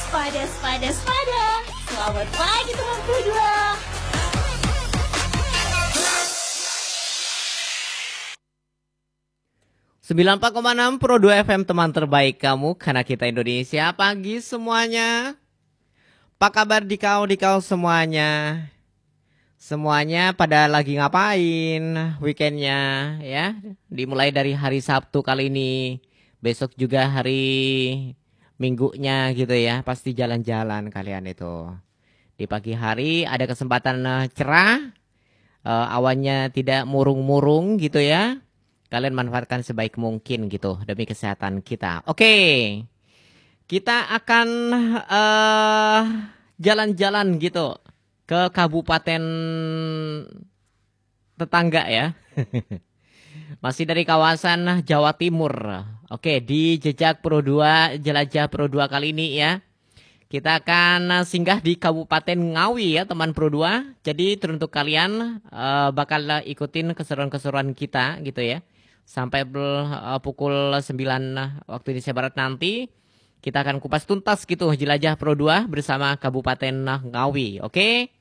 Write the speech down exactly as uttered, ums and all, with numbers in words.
Waspada, waspada, waspada. Selamat pagi teman Pro dua. sembilan puluh empat koma enam Pro dua F M, teman terbaik kamu, karena kita Indonesia. Pagi semuanya. Apa kabar di kau, di kau semuanya? Semuanya pada lagi ngapain weekendnya ya? Dimulai dari hari Sabtu kali ini. Besok juga hari Minggunya gitu ya. Pasti jalan-jalan kalian itu. Di pagi hari ada kesempatan eh, cerah. eh, awannya tidak murung-murung gitu ya. Kalian manfaatkan sebaik mungkin gitu demi kesehatan kita. Oke, kita akan eh, jalan-jalan gitu ke kabupaten tetangga ya. Masih dari kawasan Jawa Timur. Oke, di jejak Pro dua, jelajah Pro dua kali ini ya. Kita akan singgah di Kabupaten Ngawi ya teman Pro dua. Jadi teruntuk kalian eh, bakal ikutin keseruan-keseruan kita gitu ya. Sampai uh, pukul sembilan waktu Indonesia Barat nanti kita akan kupas tuntas gitu jelajah Pro dua bersama Kabupaten Ngawi. Oke?